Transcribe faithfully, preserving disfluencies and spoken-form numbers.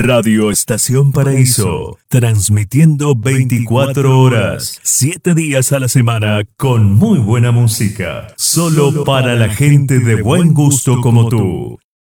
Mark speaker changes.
Speaker 1: Radio Estación Paraíso, transmitiendo veinticuatro horas, siete días a la semana con muy buena música, solo para la gente de buen gusto como tú.